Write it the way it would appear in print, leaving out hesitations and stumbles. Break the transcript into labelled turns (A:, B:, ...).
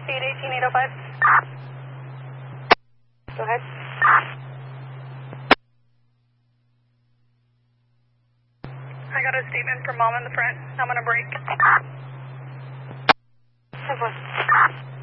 A: Speed 18805. Go ahead. I got a statement from mom in the front. I'm going to brake. 10-4.